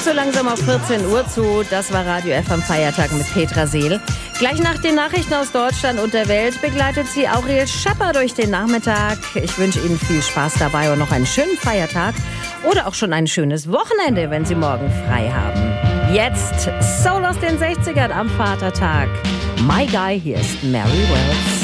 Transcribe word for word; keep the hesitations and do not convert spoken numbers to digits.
so langsam auf vierzehn Uhr zu. Das war Radio F am Feiertag mit Petra Seel. Gleich nach den Nachrichten aus Deutschland und der Welt begleitet sie Auriel Schapper durch den Nachmittag. Ich wünsche Ihnen viel Spaß dabei und noch einen schönen Feiertag oder auch schon ein schönes Wochenende, wenn Sie morgen frei haben. Jetzt Soul aus den sechzigern am Vatertag. My Guy, hier ist Mary Wells.